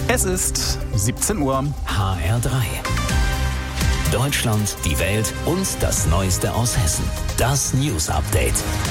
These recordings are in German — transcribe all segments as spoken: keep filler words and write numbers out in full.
Es ist siebzehn Uhr. H R drei. Deutschland, die Welt und das Neueste aus Hessen. Das News Update.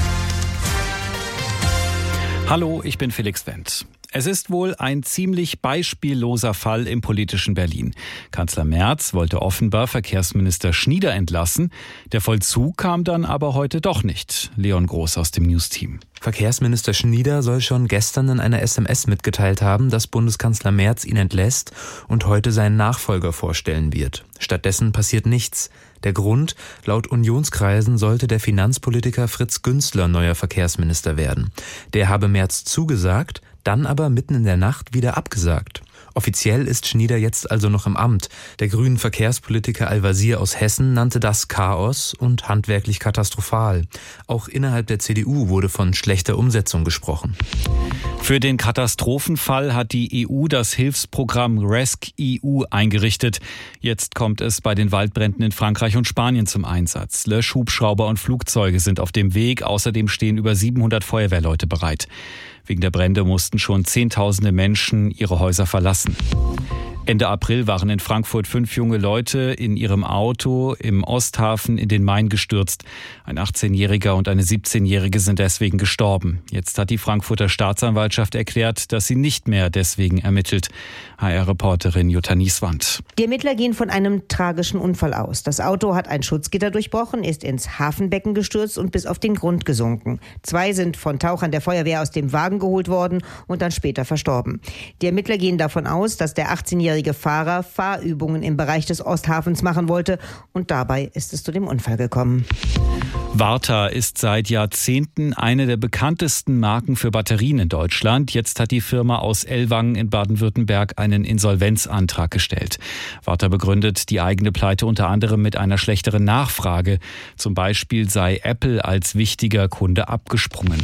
Hallo, ich bin Felix Wendt. Es ist wohl ein ziemlich beispielloser Fall im politischen Berlin. Kanzler Merz wollte offenbar Verkehrsminister Schnieder entlassen. Der Vollzug kam dann aber heute doch nicht. Leon Groß aus dem News-Team. Verkehrsminister Schnieder soll schon gestern in einer S M S mitgeteilt haben, dass Bundeskanzler Merz ihn entlässt und heute seinen Nachfolger vorstellen wird. Stattdessen passiert nichts. Der Grund: Laut Unionskreisen sollte der Finanzpolitiker Fritz Günzler neuer Verkehrsminister werden. Der habe Merz zugesagt, dann aber mitten in der Nacht wieder abgesagt. Offiziell ist Schnieder jetzt also noch im Amt. Der grünen Verkehrspolitiker Al-Wazir aus Hessen nannte das Chaos und handwerklich katastrophal. Auch innerhalb der C D U wurde von schlechter Umsetzung gesprochen. Für den Katastrophenfall hat die E U das Hilfsprogramm rescEU eingerichtet. Jetzt kommt es bei den Waldbränden in Frankreich und Spanien zum Einsatz. Löschhubschrauber und Flugzeuge sind auf dem Weg. Außerdem stehen über siebenhundert Feuerwehrleute bereit. Wegen der Brände mussten schon Zehntausende Menschen ihre Häuser verlassen. Ende April waren in Frankfurt fünf junge Leute in ihrem Auto im Osthafen in den Main gestürzt. Ein achtzehnjähriger und eine siebzehnjährige sind deswegen gestorben. Jetzt hat die Frankfurter Staatsanwaltschaft erklärt, dass sie nicht mehr deswegen ermittelt. H R-Reporterin Jutta Nieswand. Die Ermittler gehen von einem tragischen Unfall aus. Das Auto hat ein Schutzgitter durchbrochen, ist ins Hafenbecken gestürzt und bis auf den Grund gesunken. Zwei sind von Tauchern der Feuerwehr aus dem Wagen geholt worden und dann später verstorben. Die Ermittler gehen davon aus, dass der achtzehnjährige Fahrer Fahrübungen im Bereich des Osthafens machen wollte und dabei ist es zu dem Unfall gekommen. Varta ist seit Jahrzehnten eine der bekanntesten Marken für Batterien in Deutschland. Jetzt hat die Firma aus Ellwangen in Baden-Württemberg einen Insolvenzantrag gestellt. Varta begründet die eigene Pleite unter anderem mit einer schlechteren Nachfrage. Zum Beispiel sei Apple als wichtiger Kunde abgesprungen.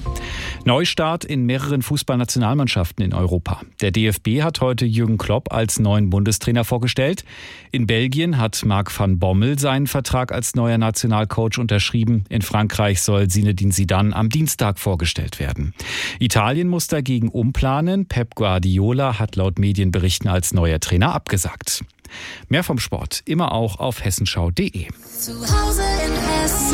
Neustart in mehreren Fußballnationalmannschaften in Europa. Der D F B hat heute Jürgen Klopp als neuen Bundestrainer vorgestellt. In Belgien hat Marc van Bommel seinen Vertrag als neuer Nationalcoach unterschrieben. In Frankreich soll Zinedine Zidane am Dienstag vorgestellt werden. Italien muss dagegen umplanen. Pep Guardiola hat laut Medienberichten als neuer Trainer abgesagt. Mehr vom Sport immer auch auf hessenschau punkt de. Zu Hause in Hessen.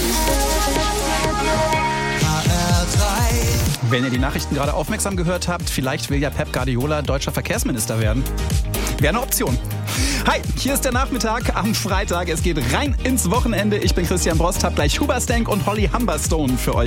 Wenn ihr die Nachrichten gerade aufmerksam gehört habt, vielleicht will ja Pep Guardiola deutscher Verkehrsminister werden. Wäre eine Option. Hi, hier ist der Nachmittag am Freitag. Es geht rein ins Wochenende. Ich bin Christian Brost, hab gleich Huberstank und Holly Humberstone für euch.